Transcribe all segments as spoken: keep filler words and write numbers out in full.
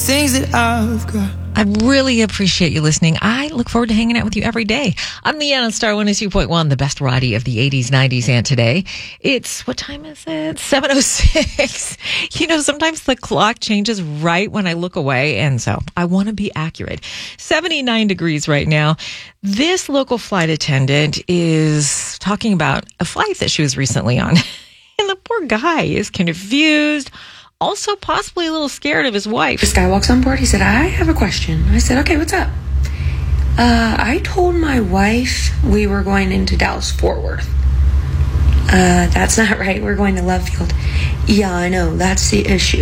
things that I've got. I really appreciate you listening. I look forward to hanging out with you every day. I'm Leanne on Star one oh two point one, the best variety of the eighties, nineties, and today. It's, what time is it? seven oh six. You know, sometimes the clock changes right when I look away, and so I want to be accurate. seventy-nine degrees right now. This local flight attendant is talking about a flight that she was recently on, and the poor guy is confused. Also possibly a little scared of his wife. This guy walks on board. He said, I have a question. I said, okay, what's up? Uh, I told my wife we were going into Dallas-Fort Worth. Uh, that's not right. We're going to Love Field. Yeah, I know. That's the issue.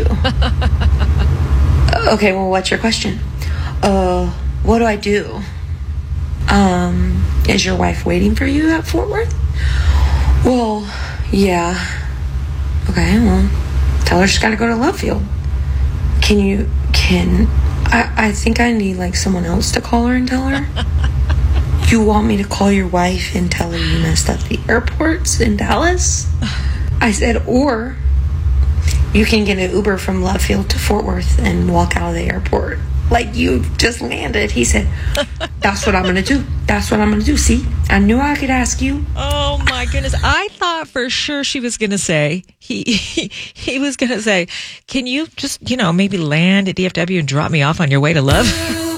Okay, well, what's your question? Uh, what do I do? Um, is your wife waiting for you at Fort Worth? Well, yeah. Okay, well, tell her she's got to go to Love Field. Can you, can, I, I think I need like someone else to call her and tell her. You want me to call your wife and tell her you messed up the airports in Dallas? I said, or you can get an Uber from Love Field to Fort Worth and walk out of the airport like you just landed. He said, that's what I'm going to do. That's what I'm going to do. See, I knew I could ask you. Oh, my goodness. I thought for sure she was going to say, he, he he was going to say, can you just, you know, maybe land at D F W and drop me off on your way to Love?